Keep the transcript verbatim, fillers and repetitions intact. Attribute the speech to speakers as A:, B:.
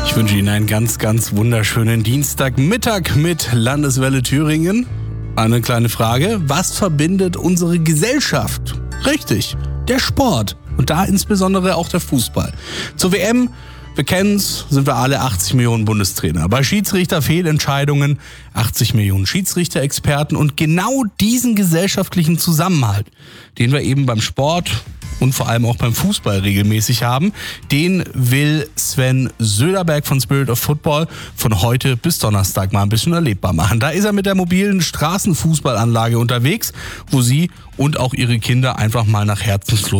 A: Ich wünsche Ihnen einen ganz, ganz wunderschönen Dienstagmittag mit Landeswelle Thüringen. Eine kleine Frage: Was verbindet unsere Gesellschaft? Richtig, der Sport. Und da insbesondere auch der Fußball. Zur W M, wir kennen's, sind wir alle achtzig Millionen Bundestrainer. Bei Schiedsrichterfehlentscheidungen achtzig Millionen Schiedsrichter-Experten. Und genau diesen gesellschaftlichen Zusammenhalt, den wir eben beim Sport und vor allem auch beim Fußball regelmäßig haben, den will Sven Söderberg von Spirit of Football von heute bis Donnerstag mal ein bisschen erlebbar machen. Da ist er mit der mobilen Straßenfußballanlage unterwegs, wo Sie und auch Ihre Kinder einfach mal nach Herzenslust